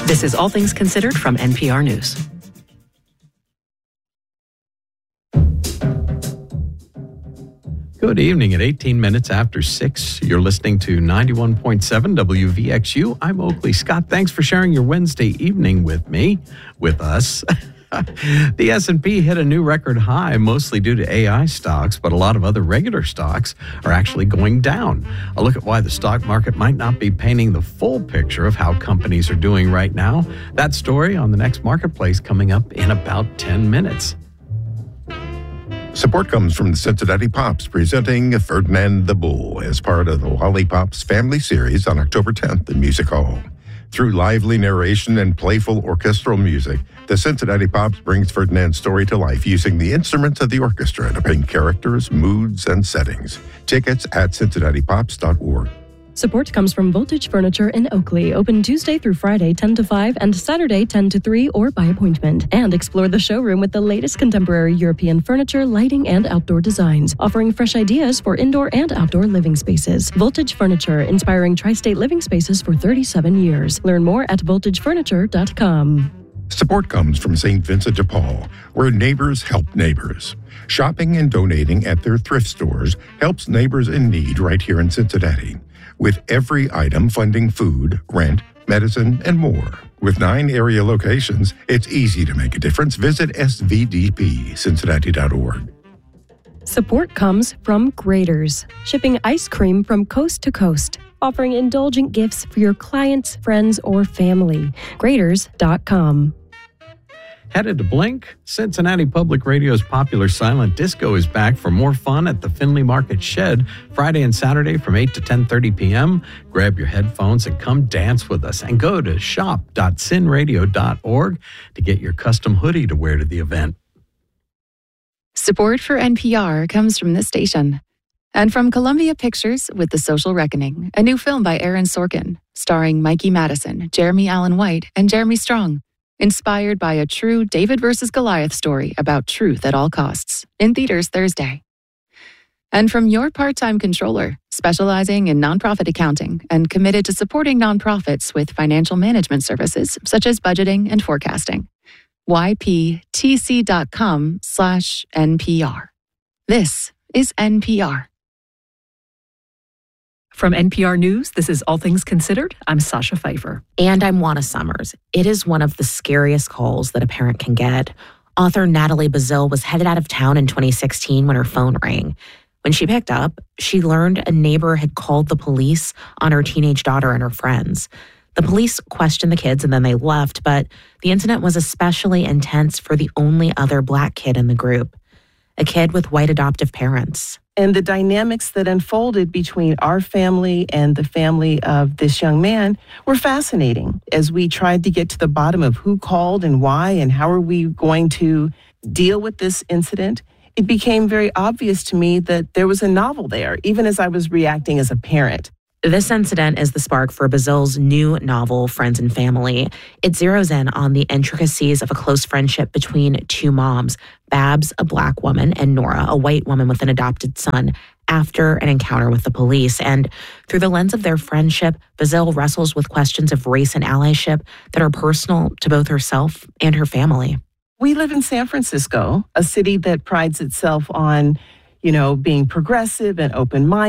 This is All Things Considered from NPR News. Good evening at 18 minutes after 6. You're listening to 91.7 WVXU. I'm Oakley Scott. Thanks for sharing your Wednesday evening with us. The S&P hit a new record high, mostly due to AI stocks, but a lot of other regular stocks are actually going down. A look at why the stock market might not be painting the full picture of how companies are doing right now. That story on the next Marketplace coming up in about 10 minutes. Support comes from the Cincinnati Pops, presenting Ferdinand the Bull as part of the Lollipops Family Series on October 10th in Music Hall. Through lively narration and playful orchestral music, the Cincinnati Pops brings Ferdinand's story to life using the instruments of the orchestra to paint characters, moods, and settings. Tickets at cincinnatipops.org. Support comes from Voltage Furniture in Oakley, open Tuesday through Friday 10 to 5 and Saturday 10 to 3 or by appointment. And explore the showroom with the latest contemporary European furniture, lighting, and outdoor designs, offering fresh ideas for indoor and outdoor living spaces. Voltage Furniture, inspiring tri-state living spaces for 37 years. Learn more at voltagefurniture.com. Support comes from St. Vincent de Paul, where neighbors help neighbors. Shopping and donating at their thrift stores helps neighbors in need right here in Cincinnati, with every item funding food, rent, medicine, and more. With 9 area locations, it's easy to make a difference. Visit svdpcincinnati.org. Support comes from Graeter's, shipping ice cream from coast to coast, offering indulgent gifts for your clients, friends, or family. Graeters.com. Headed to Blink, Cincinnati Public Radio's popular silent disco is back for more fun at the Finley Market Shed Friday and Saturday from 8 to 10:30 p.m. Grab your headphones and come dance with us, and go to shop.cinradio.org to get your custom hoodie to wear to the event. Support for NPR comes from this station and from Columbia Pictures with The Social Reckoning, a new film by Aaron Sorkin, starring Mikey Madison, Jeremy Allen White, and Jeremy Strong. Inspired by a true David versus Goliath story about truth at all costs. In theaters Thursday. And from your part-time controller, specializing in nonprofit accounting and committed to supporting nonprofits with financial management services such as budgeting and forecasting. yptc.com/NPR. This is NPR. From NPR News, this is All Things Considered. I'm Sasha Pfeiffer. And I'm Juana Summers. It is one of the scariest calls that a parent can get. Author Natalie Bazile was headed out of town in 2016 when her phone rang. When she picked up, she learned a neighbor had called the police on her teenage daughter and her friends. The police questioned the kids and then they left, but the incident was especially intense for the only other Black kid in the group, a kid with white adoptive parents. And the dynamics that unfolded between our family and the family of this young man were fascinating. As we tried to get to the bottom of who called and why and how are we going to deal with this incident, it became very obvious to me that there was a novel there, even as I was reacting as a parent. This incident is the spark for Bazile's new novel, Friends and Family. It zeroes in on the intricacies of a close friendship between two moms, Babs, a Black woman, and Nora, a white woman with an adopted son, after an encounter with the police. And through the lens of their friendship, Bazile wrestles with questions of race and allyship that are personal to both herself and her family. We live in San Francisco, a city that prides itself on, being progressive and open-minded.